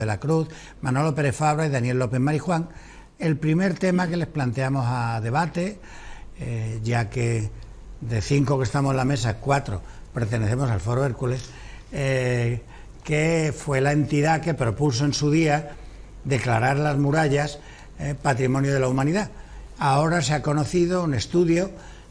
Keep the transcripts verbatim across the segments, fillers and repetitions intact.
de la Cruz, Manolo Pérez Fabra y Daniel López Marijuán, el primer tema que les planteamos a debate, eh, ya que de cinco que estamos en la mesa, cuatro pertenecemos al Foro Hércules, eh, que fue la entidad que propuso en su día declarar las murallas eh, Patrimonio de la Humanidad. Ahora se ha conocido un estudio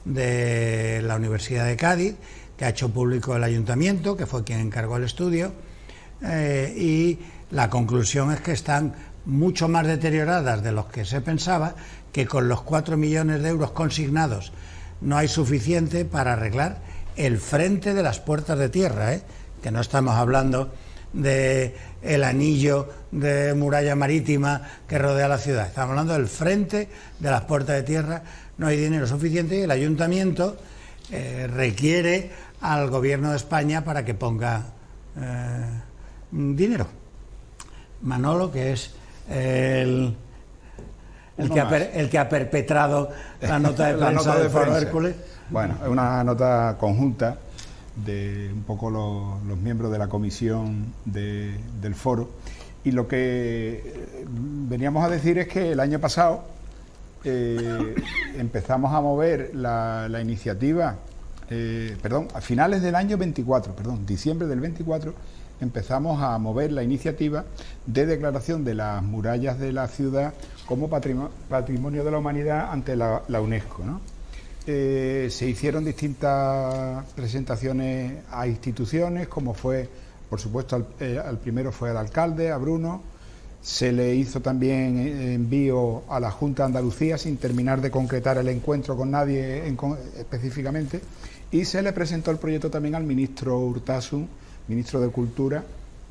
de la Universidad de Cádiz, que ha hecho público el Ayuntamiento, que fue quien encargó el estudio, eh, y la conclusión es que están mucho más deterioradas de lo que se pensaba, que con los cuatro millones de euros consignados no hay suficiente para arreglar el frente de las puertas de tierra, ¿eh? Que no estamos hablando de el anillo de muralla marítima que rodea la ciudad, estamos hablando del frente de las puertas de tierra. No hay dinero suficiente y el Ayuntamiento eh, requiere al Gobierno de España para que ponga eh, dinero. Manolo, que es el, el, que ha, el que ha perpetrado la nota de prensa nota de del Foro prensa. Hércules. Bueno, es una nota conjunta de un poco los, los miembros de la comisión de, del foro, y lo que veníamos a decir es que el año pasado eh, empezamos a mover la, la iniciativa, eh, perdón, a finales del año veinticuatro, perdón, diciembre del veinticuatro, empezamos a mover la iniciativa de declaración de las murallas de la ciudad como patrimonio, patrimonio de la humanidad ante la, la UNESCO, ¿no? Eh, se hicieron distintas presentaciones a instituciones, como fue, por supuesto, al, eh, al primero fue al alcalde, a Bruno. Se le hizo también envío a la Junta de Andalucía sin terminar de concretar el encuentro con nadie en, con, específicamente, y se le presentó el proyecto también al ministro Urtasun, ministro de Cultura.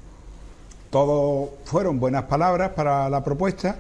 Todo fueron buenas palabras para la propuesta,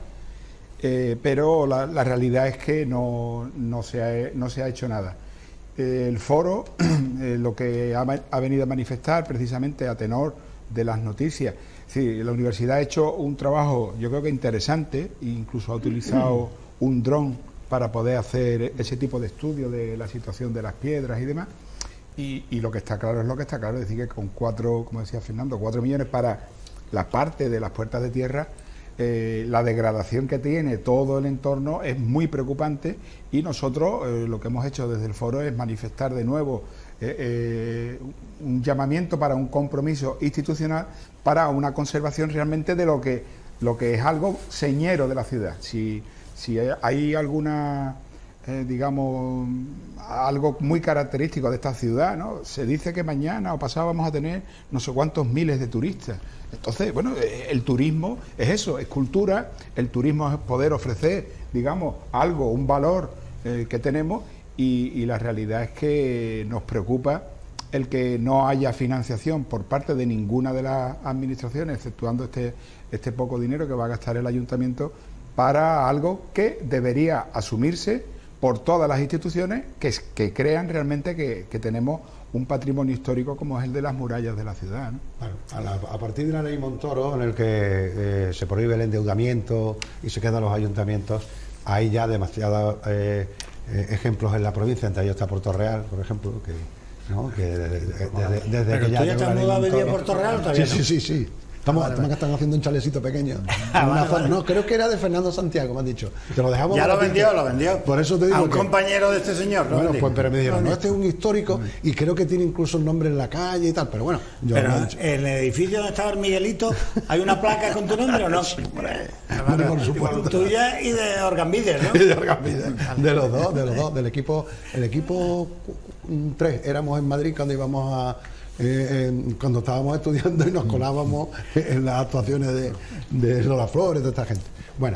eh, pero la, la realidad es que no, no, se ha, no se ha hecho nada. Eh, el foro eh, lo que ha, ha venido a manifestar, precisamente a tenor de las noticias, sí, la universidad ha hecho un trabajo, yo creo que interesante, e incluso ha utilizado un dron para poder hacer ese tipo de estudio de la situación de las piedras y demás. Y, y lo que está claro es lo que está claro, es decir, que con cuatro, como decía Fernando, cuatro millones para la parte de las puertas de tierra, eh, la degradación que tiene todo el entorno es muy preocupante, y nosotros eh, lo que hemos hecho desde el foro es manifestar de nuevo eh, eh, un llamamiento para un compromiso institucional para una conservación realmente de lo que, lo que es algo señero de la ciudad. Si, si hay alguna... Eh, digamos, algo muy característico de esta ciudad, ¿no? Se dice que mañana o pasado vamos a tener no sé cuántos miles de turistas. Entonces, bueno, el turismo es eso, es cultura, el turismo es poder ofrecer, digamos, algo, un valor eh, que tenemos, y, y la realidad es que nos preocupa el que no haya financiación por parte de ninguna de las administraciones, exceptuando este, este poco dinero que va a gastar el ayuntamiento para algo que debería asumirse por todas las instituciones que, que crean realmente que, que tenemos un patrimonio histórico como es el de las murallas de la ciudad, ¿no? Bueno, a, la, a partir de una ley Montoro en el que eh, se prohíbe el endeudamiento y se quedan los ayuntamientos, hay ya demasiados eh, eh, ejemplos en la provincia, entre ellos está Puerto Real, por ejemplo, que, ¿no? que desde, desde, desde ¿Pero que ya tú ya te has mudado a vivir a Puerto Real todavía? Sí, no? sí, sí, sí. Estamos, ah, vale, vale. están haciendo un chalecito pequeño. Ah, en una vale, zona, vale. No, creo que era de Fernando Santiago, me han dicho. Te lo dejamos. Ya lo vendió, lo vendió. Por eso te digo. A un que, compañero de este señor, ¿no? Bueno, pues, pero me dijeron, no, no, este es un histórico y creo que tiene incluso el nombre en la calle y tal, pero bueno. Yo pero no en el edificio donde estaba el Miguelito, ¿hay una placa con tu nombre o no? Hombre, por supuesto. Tuya y de Orgambides, ¿no? de Orgambides. De los dos, de los dos, del equipo, el equipo tres, éramos en Madrid cuando íbamos a. Eh, en, cuando estábamos estudiando y nos colábamos en las actuaciones de, de Lola Flores, de esta gente. Bueno,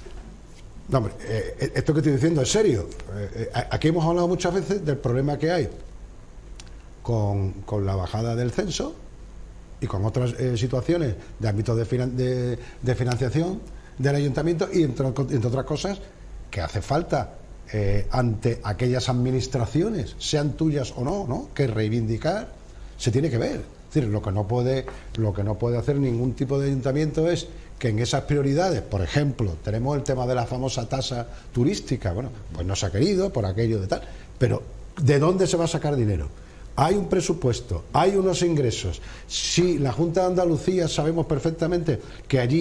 no, hombre, eh, esto que estoy diciendo es serio. Eh, eh, aquí hemos hablado muchas veces del problema que hay con, con la bajada del censo y con otras eh, situaciones de ámbitos de, finan de, de financiación del ayuntamiento, y entre, entre otras cosas que hace falta eh, ante aquellas administraciones, sean tuyas o no, ¿no? que reivindicar. Se tiene que ver. Es decir, lo que no puede, lo que no puede hacer ningún tipo de ayuntamiento es que en esas prioridades, por ejemplo, tenemos el tema de la famosa tasa turística, bueno, pues no se ha querido por aquello de tal, pero ¿de dónde se va a sacar dinero? hay un presupuesto, hay unos ingresos. Si la Junta de Andalucía sabemos perfectamente que allí